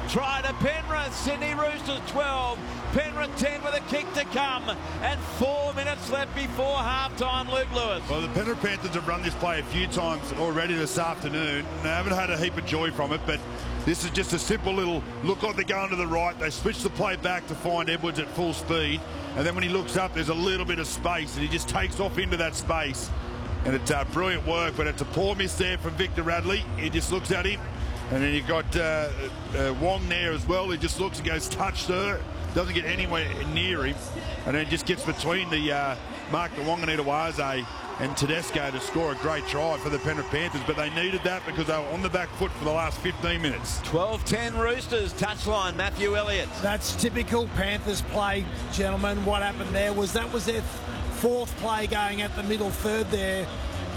try to Penrith. Sydney Roosters 12, Penrith 10 with a kick to come, and 4 minutes left before half-time. Luke Lewis. Well, the Penrith Panthers have run this play a few times already this afternoon. They haven't had a heap of joy from it, but this is just a simple little look like they're going to the right. They switch the play back to find Edwards at full speed, and then when he looks up, there's a little bit of space, and he just takes off into that space. And it's brilliant work, but it's a poor miss there from Victor Radley. He just looks at him. And then you've got Wong there as well. He just looks and goes, touch her. Doesn't get anywhere near him. And then just gets between the Mark Nawaqanitawase and Tedesco to score a great try for the Penrith Panthers. But they needed that because they were on the back foot for the last 15 minutes. 12-10 Roosters, touchline, Matthew Elliott. That's typical Panthers play, gentlemen. What happened there was that was their fourth play going at the middle third there.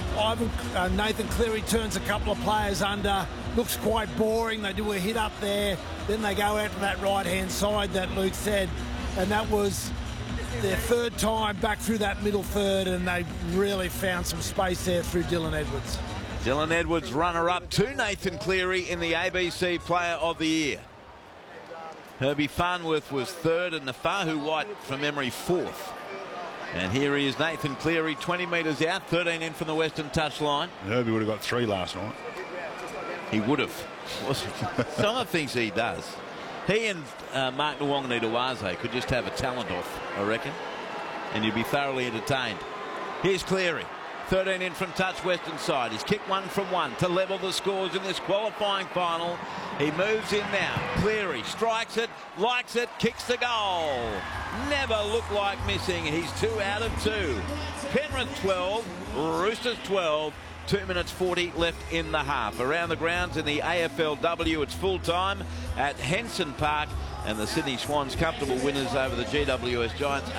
Nathan Cleary turns a couple of players under. Looks quite boring. They do a hit up there. Then they go out to that right-hand side that Luke said. And that was their third time back through that middle third, and they really found some space there through Dylan Edwards. Dylan Edwards, runner-up to Nathan Cleary in the ABC Player of the Year. Herbie Farnworth was third, and Nafahu White, from memory, fourth. And here he is, Nathan Cleary, 20 metres out, 13 in from the western touchline. Herbie would have got 3 last night. He would have. Some of the things he does. He and Mark Nawaqanitawase could just have a talent off, I reckon. And you'd be thoroughly entertained. Here's Cleary. 13 in from touch, western side. He's kicked 1 from 1 to level the scores in this qualifying final. He moves in now. Cleary strikes it, likes it, kicks the goal. Never looked like missing. He's 2 out of 2. Penrith 12, Roosters 12. 2 minutes 40 left in the half. Around the grounds in the AFLW, it's full time at Henson Park, and the Sydney Swans comfortable winners over the GWS Giants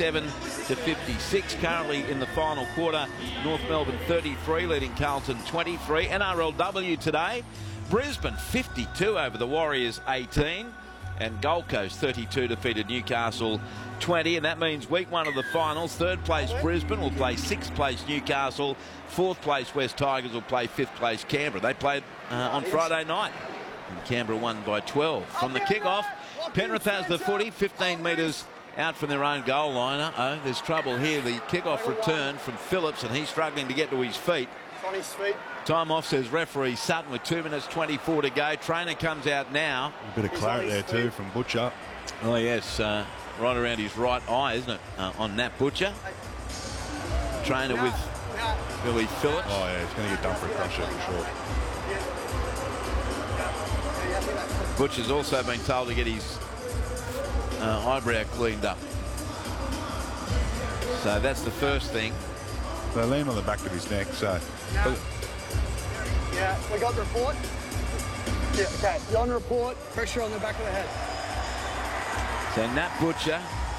87-56. Currently in the final quarter, North Melbourne 33 leading Carlton 23. NRLW today, Brisbane 52 over the Warriors 18, and Gold Coast 32 defeated Newcastle 20, and that means week 1 of the finals. Third place Brisbane will play 6th place Newcastle. 4th place West Tigers will play 5th place Canberra. They played on Friday night, and Canberra won by 12. From the kick-off, Penrith has the footy, 15 metres out from their own goal line. Uh-oh, there's trouble here. The kick-off return from Phillips, and he's struggling to get to his feet. On his feet. Time off, says referee Sutton, with 2 minutes 24 to go. Trainer comes out now. A bit of claret there too from Butcher. Oh yes, right around his right eye, isn't it, on Nat Butcher. Trainer with Billy Phillips. Oh yeah, he's going to get done for a crusher for sure. Butcher's also been told to get his eyebrow cleaned up. So that's the first thing. They land on the back of his neck, so. Yeah, we got the report. Yeah, okay. You're on report, pressure on the back of the head. So Nat Butcher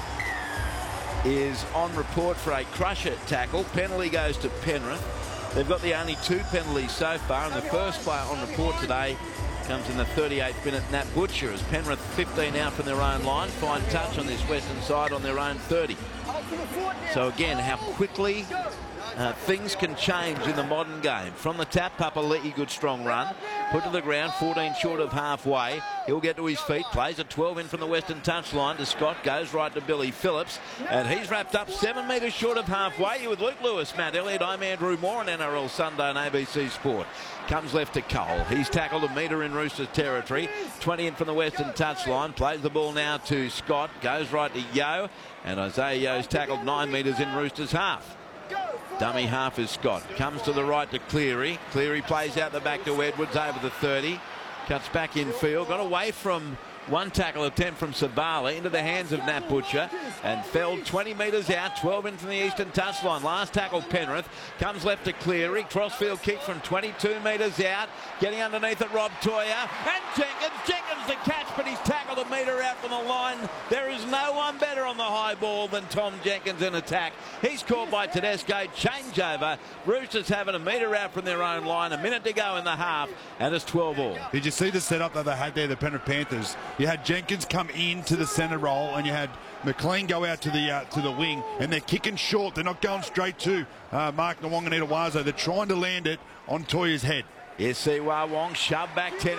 is on report for a crusher tackle. Penalty goes to Penrith. They've got the only 2 penalties so far, and the first player on report today comes in the 38th minute. Nat Butcher, as Penrith 15 out from their own line, fine touch on this western side on their own 30. So again, how quickly things can change in the modern game. From the tap, Papali'i, good strong run. Put to the ground, 14 short of halfway. He'll get to his feet, plays a 12 in from the western touchline to Scott, goes right to Billy Phillips, and he's wrapped up 7 metres short of halfway. You with Luke Lewis, Matt Elliott, I'm Andrew Moore on NRL Sunday on ABC Sport. Comes left to Cole. He's tackled a metre in Roosters territory. 20 in from the western touchline. Plays the ball now to Scott. Goes right to Yeo. And Isaiah Yeo's tackled 9 metres in Roosters half. Dummy half is Scott. Comes to the right to Cleary. Cleary plays out the back to Edwards over the 30. Cuts back in field. Got away from one tackle attempt from Sabala into the hands of Nat Butcher and felled 20 metres out, 12 in from the eastern touchline. Last tackle Penrith. Comes left to Cleary. Crossfield kick from 22 metres out. Getting underneath it, Rob Toya. And Jenkins the catch, but he's tackled a metre out from the line. There is no one better on the high ball than Tom Jenkins in attack. He's caught by Tedesco. Changeover. Roosters having a metre out from their own line. A minute to go in the half, and it's 12 all. Did you see the setup that they had there, the Penrith Panthers? You had Jenkins come into the centre role, and you had McLean go out to the wing, and they're kicking short. They're not going straight to Mark Nawaqanitawase. They're trying to land it on Toya's head. Yes, Siwa Wong shoved back 10.